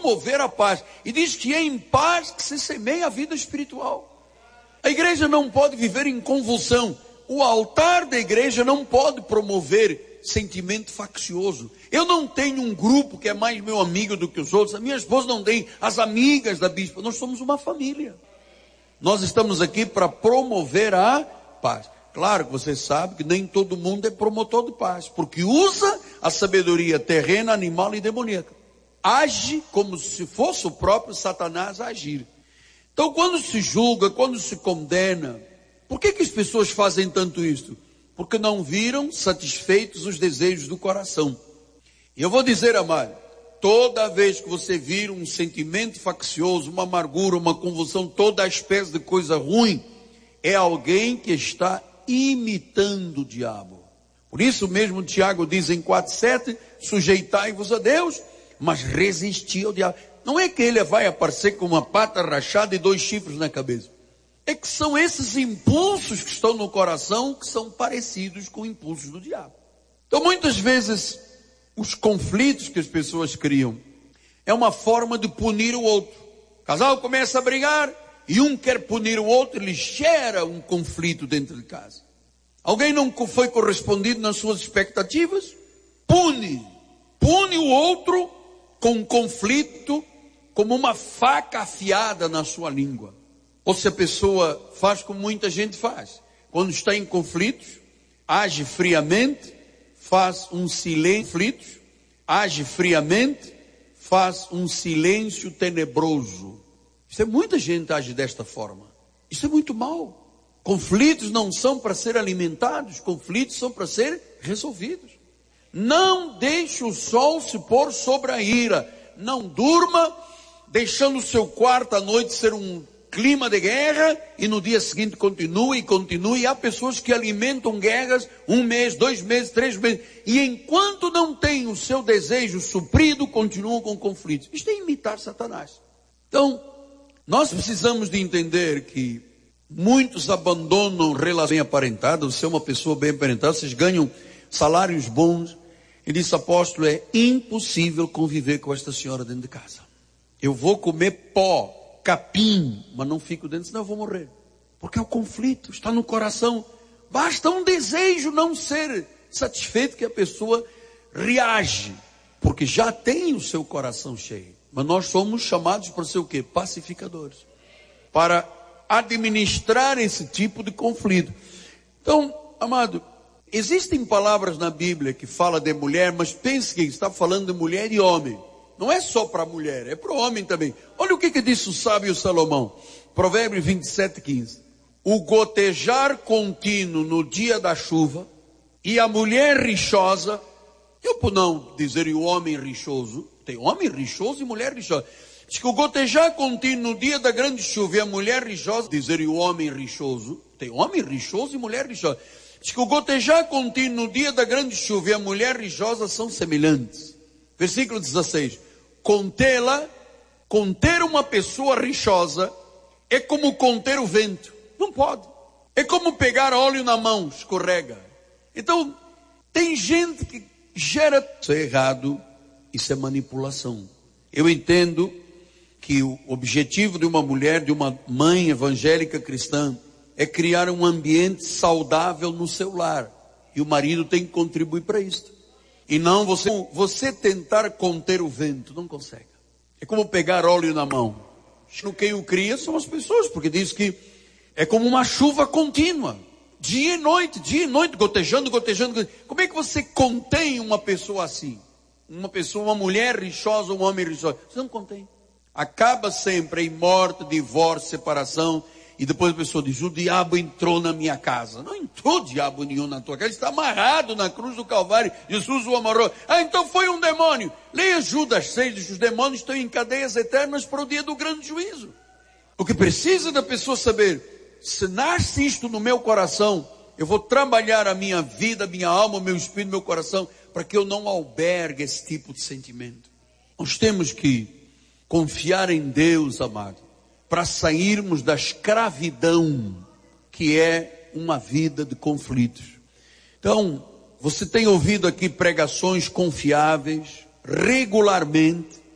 promover a paz. E diz que é em paz que se semeia a vida espiritual. A igreja não pode viver em convulsão. O altar da igreja não pode promover sentimento faccioso. Eu não tenho um grupo que é mais meu amigo do que os outros. A minha esposa não tem, as amigas da bispa. Nós somos uma família. Nós estamos aqui para promover a paz. Claro que você sabe que nem todo mundo é promotor de paz, porque usa a sabedoria terrena, animal e demoníaca. Age como se fosse o próprio Satanás a agir. Então, quando se julga, quando se condena, por que as pessoas fazem tanto isso? Porque não viram satisfeitos os desejos do coração. E eu vou dizer, amado, toda vez que você vira um sentimento faccioso, uma amargura, uma convulsão, toda a espécie de coisa ruim, é alguém que está imitando o diabo. Por isso mesmo Tiago diz em 4:7, sujeitai-vos a Deus, mas resisti ao diabo. Não é que ele vai aparecer com uma pata rachada e 2 chifres na cabeça. É que são esses impulsos que estão no coração que são parecidos com impulsos do diabo. Então muitas vezes os conflitos que as pessoas criam é uma forma de punir o outro. O casal começa a brigar e um quer punir o outro, ele gera um conflito dentro de casa. Alguém não foi correspondido nas suas expectativas? Pune o outro com um conflito como uma faca afiada na sua língua. Ou se a pessoa faz como muita gente faz, quando está em conflitos, age friamente, faz um silêncio, age friamente, faz um silêncio tenebroso. Isso é, muita gente age desta forma. Isso é muito mal. Conflitos não são para ser alimentados, conflitos são para ser resolvidos. Não deixe o sol se pôr sobre a ira. Não durma, deixando o seu quarto à noite ser um clima de guerra, e no dia seguinte continua. E há pessoas que alimentam guerras 1 mês, 2 meses, 3 meses, e enquanto não tem o seu desejo suprido, continuam com conflitos. Isto é imitar Satanás. Então, nós precisamos de entender que muitos abandonam relações bem aparentadas. Você é uma pessoa bem aparentada, vocês ganham salários bons, e disse, apóstolo, é impossível conviver com esta senhora dentro de casa. Eu vou comer pó, capim, mas não fico dentro, senão eu vou morrer. Porque é o conflito, está no coração. Basta um desejo não ser satisfeito que a pessoa reage, porque já tem o seu coração cheio. Mas nós somos chamados para ser o quê? Pacificadores. Para administrar esse tipo de conflito. Então, amado, existem palavras na Bíblia que falam de mulher, mas pense que está falando de mulher e homem. Não é só para a mulher, é para o homem também. Olha o que disse o sábio Salomão. Provérbios 27:15. O gotejar contínuo no dia da chuva e a mulher rixosa, eu por não dizer o homem rixoso, tem homem rixoso e mulher rixosa. Diz que o gotejar contínuo no dia da grande chuva e a mulher rixosa, dizer o homem rixoso, tem homem rixoso e mulher rixosa. Diz que o gotejar contínuo no dia da grande chuva e a mulher rixosa são semelhantes. Versículo 16. Conter uma pessoa rixosa é como conter o vento. Não pode. É como pegar óleo na mão, escorrega. Então, tem gente que gera isso é errado, isso é manipulação. Eu entendo que o objetivo de uma mulher, de uma mãe evangélica cristã, é criar um ambiente saudável no seu lar. E o marido tem que contribuir para isso. E não você tentar conter o vento, não consegue. É como pegar óleo na mão. Quem o cria são as pessoas, porque diz que é como uma chuva contínua. Dia e noite, gotejando. Como é que você contém uma pessoa assim? Uma mulher rixosa, um homem rixoso. Você não contém. Acaba sempre em morte, divórcio, separação. E depois a pessoa diz, o diabo entrou na minha casa. Não entrou diabo nenhum na tua casa. Ele está amarrado na cruz do Calvário. Jesus o amarrou. Então foi um demônio. Leia Judas 6, diz, os demônios estão em cadeias eternas para o dia do grande juízo. O que precisa da pessoa saber, se nasce isto no meu coração, eu vou trabalhar a minha vida, a minha alma, o meu espírito, o meu coração, para que eu não albergue esse tipo de sentimento. Nós temos que confiar em Deus, amado, para sairmos da escravidão que é uma vida de conflitos. Então, você tem ouvido aqui pregações confiáveis, regularmente,